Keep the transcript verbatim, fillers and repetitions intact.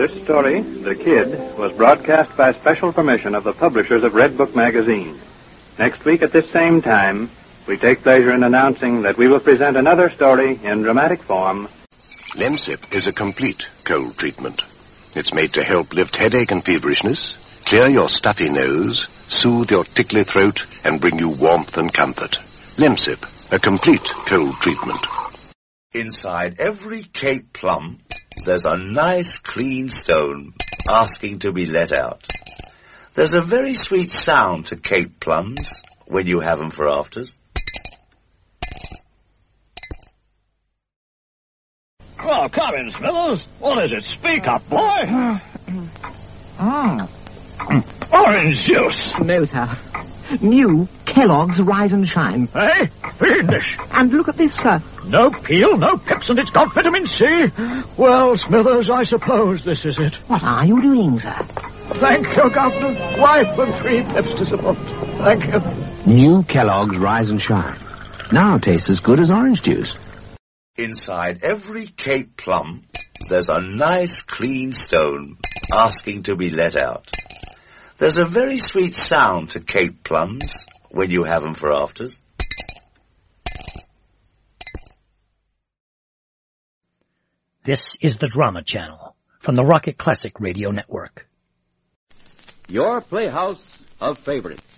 This story, The Kid, was broadcast by special permission of the publishers of Red Book magazine. Next week at this same time, we take pleasure in announcing that we will present another story in dramatic form. Lemsip is a complete cold treatment. It's made to help lift headache and feverishness, clear your stuffy nose, soothe your tickly throat, and bring you warmth and comfort. Lemsip, a complete cold treatment. Inside every Cape plum, there's a nice clean stone asking to be let out. There's a very sweet sound to Cape plums when you have them for afters. Well, come in, Smithers. What is it? Speak up, boy. Mm. Orange juice. No, sir. New Kellogg's Rise and Shine. Eh? Fiendish. And look at this, sir. No peel, no pips, and it's got vitamin C. Well, Smithers, I suppose this is it. What are you doing, sir? Thank you, Governor. Wife and three pips to support. Thank you. New Kellogg's Rise and Shine. Now tastes as good as orange juice. Inside every Cape plum, there's a nice clean stone asking to be let out. There's a very sweet sound to Cape plums when you have them for afters. This is the Drama Channel from the Rocket Classic Radio Network. Your playhouse of favorites.